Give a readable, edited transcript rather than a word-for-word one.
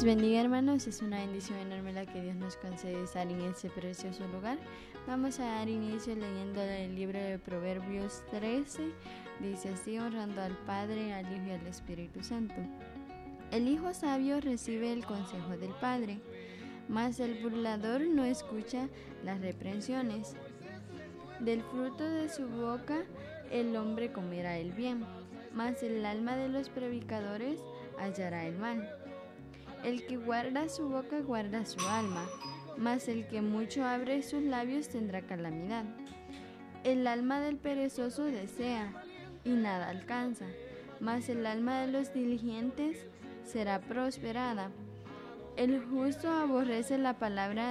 bendiga, hermanos. Es una bendición enorme la que Dios nos concede estar en este precioso lugar. Vamos a dar inicio leyendo el libro de Proverbios 13. Dice así: honrando al Padre, al Hijo y al Espíritu Santo. El hijo sabio recibe el consejo del Padre, mas el burlador no escucha las reprensiones. Del fruto de su boca el hombre comerá el bien, mas el alma de los predicadores hallará el mal. El que guarda su boca guarda su alma, mas el que mucho abre sus labios tendrá calamidad. El alma del perezoso desea, y nada alcanza, mas el alma de los diligentes será prosperada. El justo aborrece la palabra